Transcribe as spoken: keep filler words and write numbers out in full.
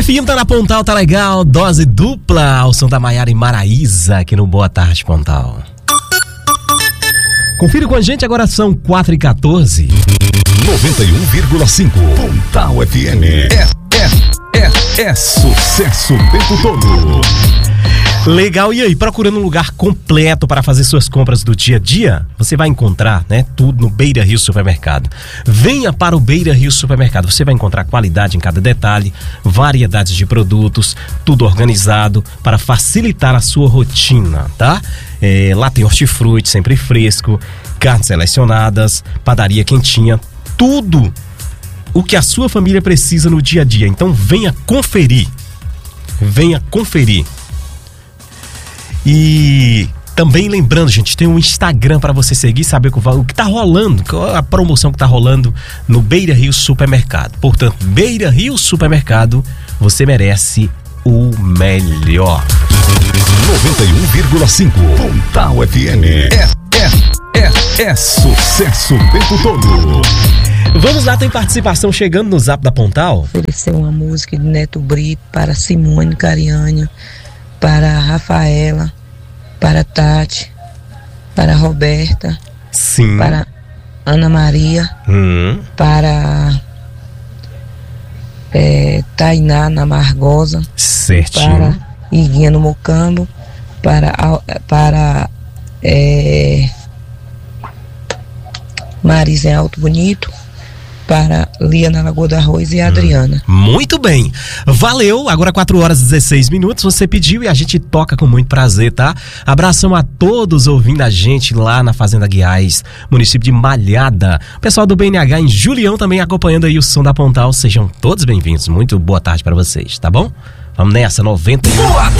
F M tá na Pontal, tá legal. Dose dupla ao som da Maiara e Maraísa aqui no Boa Tarde Pontal. Confira com a gente, agora são quatro e quatorze. noventa e um vírgula cinco Pontal F M. É, é, é, é sucesso o tempo todo. Legal, e aí, procurando um lugar completo para fazer suas compras do dia a dia? Você vai encontrar, né, tudo no Beira Rio Supermercado. Venha para o Beira Rio Supermercado, você vai encontrar qualidade em cada detalhe, variedades de produtos, tudo organizado para facilitar a sua rotina, tá? É, lá tem hortifruti sempre fresco, carnes selecionadas, padaria quentinha, tudo o que a sua família precisa no dia a dia. Então venha conferir, venha conferir. E também lembrando, gente, tem um Instagram para você seguir, saber o que tá rolando, a promoção que tá rolando no Beira Rio Supermercado. Portanto, Beira Rio Supermercado, você merece o melhor. noventa e um vírgula cinco Pontal F M. É, é, é, é sucesso o tempo todo. Vamos lá, tem participação chegando no Zap da Pontal. Oferecer uma música de Neto Brito para Simone Cariani, para Rafaela, para Tati, para Roberta, sim, para Ana Maria, hum. para é, Tainá na Margosa, certinho, para Iguinha no Mocambo, para, para é, Marisa em Alto Bonito, para Lia na Lagoa do Arroz e a Adriana. Hum, muito bem, valeu, agora quatro horas e dezesseis minutos, você pediu e a gente toca com muito prazer, tá? Abração a todos ouvindo a gente lá na Fazenda Guiás, município de Malhada, o pessoal do B N H em Julião também acompanhando aí o som da Pontal, sejam todos bem-vindos, muito boa tarde para vocês, tá bom? Vamos nessa, noventa. Boa